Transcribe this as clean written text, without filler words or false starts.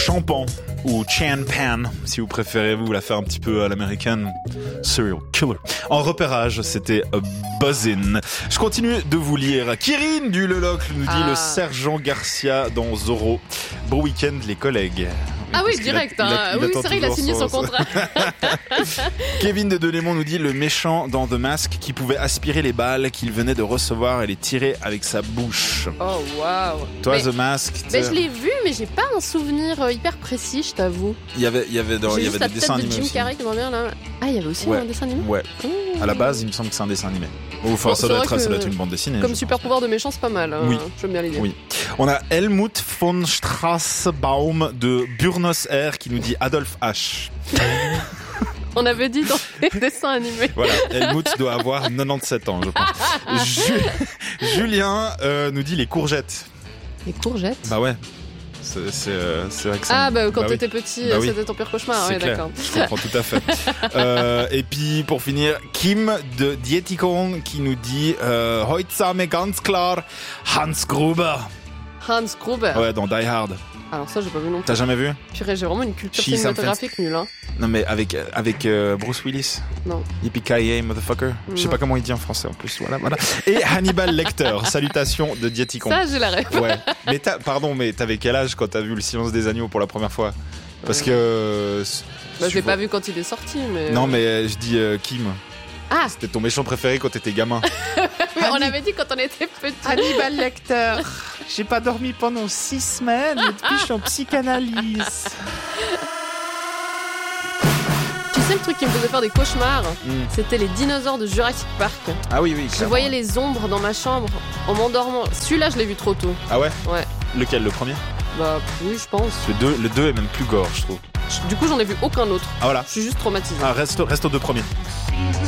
Champan ou Champan, si vous préférez vous la faire un petit peu à l'américaine. Serial Killer. En repérage, c'était Buzzin'. Je continue de vous lire. Kirin du Leloc nous dit le sergent Garcia dans Zorro. Bon week-end les collègues. Ah oui, direct. Oui, c'est vrai, il a signé son contrat. Kevin de Delémont nous dit le méchant dans The Mask qui pouvait aspirer les balles qu'il venait de recevoir et les tirer avec sa bouche. Oh waouh. Toi, The Mask. Mais je l'ai vu, mais j'ai pas un souvenir hyper précis, je t'avoue. Il y avait des dessins animés. Jim Carrey qui bien là. Ah, il y avait aussi un dessin animé. Ouais. À la base, il me semble que c'est un dessin animé. Enfin, ça doit être une bande dessinée. Comme super pouvoir de méchant, c'est pas mal. Oui. J'aime bien l'idée. Oui. On a Helmut von Strassbaum de Buenos Aires qui nous dit Adolf H. On avait dit dans les dessins animés. Voilà, Helmut doit avoir 97 ans, je pense. Julien nous dit les courgettes. Les courgettes ? Bah ouais. C'est vrai que ça. Ah bah quand t'étais petit, c'était ton pire cauchemar. C'est clair. D'accord. Je comprends tout à fait. Et puis pour finir, Kim de Dietikon qui nous dit heute ganz klar Hans Gruber. Hans Gruber. Ouais, dans Die Hard. Alors ça, j'ai pas vu non plus. T'as jamais vu ? Purée, j'ai vraiment une culture cinématographique nulle. Hein. Non mais avec Bruce Willis. Non. Yippee-ki-yay, motherfucker. Je sais pas comment il dit en français en plus. Voilà. Et Hannibal Lecter. Salutations de Dietikon. Ça, j'ai la rêve. Ouais. Mais t'avais quel âge quand t'as vu Le Silence des Agneaux pour la première fois ? Parce que. Bah, je l'ai pas vu quand il est sorti, mais. Non, mais je dis Kim. Ah. C'était ton méchant préféré quand t'étais gamin. Mais on avait dit quand on était petit. Hannibal Lecter. J'ai pas dormi pendant 6 semaines et depuis je suis en psychanalyse. Tu sais le truc qui me faisait faire des cauchemars, c'était les dinosaures de Jurassic Park. Ah oui. Je voyais les ombres dans ma chambre en m'endormant. Celui-là, je l'ai vu trop tôt. Ah ouais ? Ouais. Lequel, le premier ? Bah oui, je pense. Le 2 est même plus gore, je trouve. Du coup, j'en ai vu aucun autre. Ah voilà. Je suis juste traumatisée. Ah, reste aux 2 premiers.